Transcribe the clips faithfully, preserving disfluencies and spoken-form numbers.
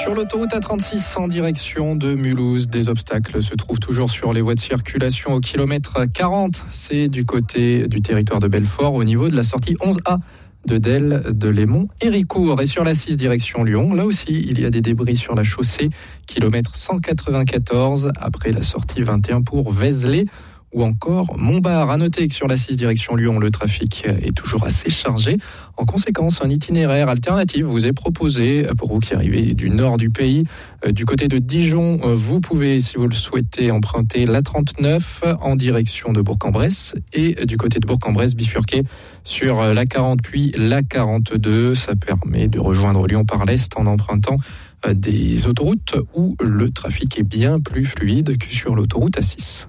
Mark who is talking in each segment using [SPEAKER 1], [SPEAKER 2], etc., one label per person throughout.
[SPEAKER 1] Sur l'autoroute A trente-six en direction de Mulhouse, des obstacles se trouvent toujours sur les voies de circulation au kilomètre quarante. C'est du côté du territoire de Belfort au niveau de la sortie onze A de Delle, de Lémont et Ricourt. Et sur la six direction Lyon, là aussi, il y a des débris sur la chaussée, kilomètre cent quatre-vingt-quatorze après la sortie vingt et un pour Vézelay. Ou encore Montbard. À noter que sur la six direction Lyon, le trafic est toujours assez chargé. En conséquence, un itinéraire alternatif vous est proposé pour vous qui arrivez du nord du pays. Du côté de Dijon, vous pouvez, si vous le souhaitez, emprunter l'A trente-neuf en direction de Bourg-en-Bresse et du côté de Bourg-en-Bresse, bifurquer sur l'A quarante puis l'A quarante-deux. Ça permet de rejoindre Lyon par l'est en empruntant des autoroutes où le trafic est bien plus fluide que sur l'autoroute A six.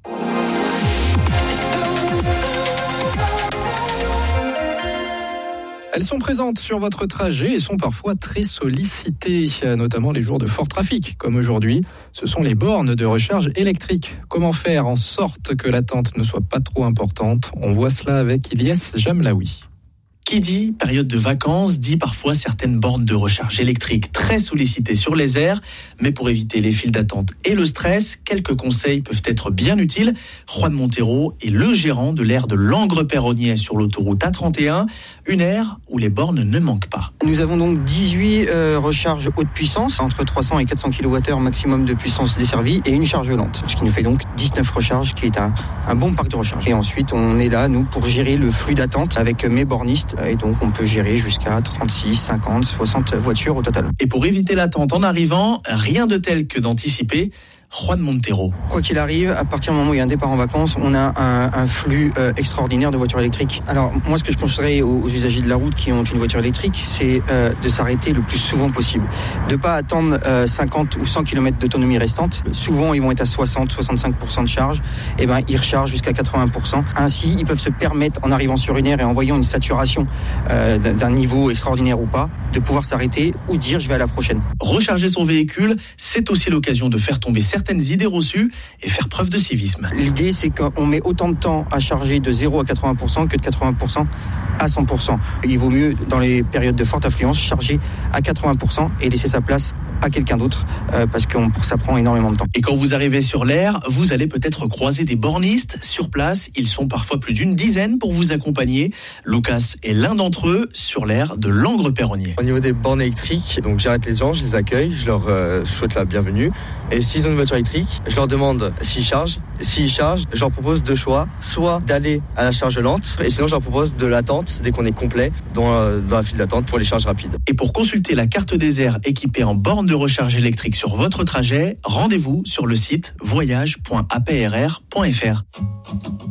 [SPEAKER 1] Elles sont présentes sur votre trajet et sont parfois très sollicitées, notamment les jours de fort trafic, comme aujourd'hui. Ce sont les bornes de recharge électrique. Comment faire en sorte que l'attente ne soit pas trop importante ? On voit cela avec Ilyes Jamlaoui.
[SPEAKER 2] Qui dit période de vacances dit parfois certaines bornes de recharge électrique très sollicitées sur les aires. Mais pour éviter les files d'attente et le stress, quelques conseils peuvent être bien utiles. Juan Montero est le gérant de l'aire de Langres-Perronnier sur l'autoroute A trente et un, une aire où les bornes ne manquent pas.
[SPEAKER 3] Nous avons donc dix-huit euh, recharges haute puissance, entre trois cents et quatre cents kilowattheures maximum de puissance desservie, et une charge lente, ce qui nous fait donc dix-neuf recharges, qui est un, un bon parc de recharge. Et ensuite, on est là, nous, pour gérer le flux d'attente avec mes bornistes. Et donc, on peut gérer jusqu'à trente-six, cinquante, soixante voitures au total.
[SPEAKER 2] Et pour éviter l'attente en arrivant, rien de tel que d'anticiper. Juan Montero.
[SPEAKER 3] Quoi qu'il arrive, à partir du moment où il y a un départ en vacances, on a un, un flux euh, extraordinaire de voitures électriques. Alors, moi, ce que je conseillerais aux, aux usagers de la route qui ont une voiture électrique, c'est euh, de s'arrêter le plus souvent possible. De ne pas attendre euh, cinquante ou cent kilomètres d'autonomie restante. Souvent, ils vont être à soixante à soixante-cinq pour cent de charge. Et ben, ils rechargent jusqu'à quatre-vingts pour cent. Ainsi, ils peuvent se permettre, en arrivant sur une aire et en voyant une saturation euh, d'un niveau extraordinaire ou pas, de pouvoir s'arrêter ou dire je vais à la prochaine.
[SPEAKER 2] Recharger son véhicule, c'est aussi l'occasion de faire tomber certaines idées reçues et faire preuve de civisme.
[SPEAKER 3] L'idée, c'est qu'on met autant de temps à charger de zéro à quatre-vingts pour cent que de quatre-vingts pour cent à cent pour cent. Il vaut mieux, dans les périodes de forte affluence, charger à quatre-vingts pour cent et laisser sa place à quelqu'un d'autre euh, parce que ça prend énormément de temps.
[SPEAKER 2] Et quand vous arrivez sur l'aire, vous allez peut-être croiser des bornistes sur place. Ils sont parfois plus d'une dizaine pour vous accompagner. Lucas est l'un d'entre eux sur l'aire de Langres-Perronnier.
[SPEAKER 4] Au niveau des bornes électriques, donc j'arrête les gens, je les accueille, je leur euh, souhaite la bienvenue. Et s'ils ont une voiture électrique, je leur demande s'ils chargent. S'ils chargent, je leur propose deux choix. Soit d'aller à la charge lente, et sinon je leur propose de l'attente dès qu'on est complet dans, euh, dans la file d'attente pour les charges rapides.
[SPEAKER 2] Et pour consulter la carte des aires équipée en borne de recharge électrique sur votre trajet, rendez-vous sur le site voyage point a p r r point f r.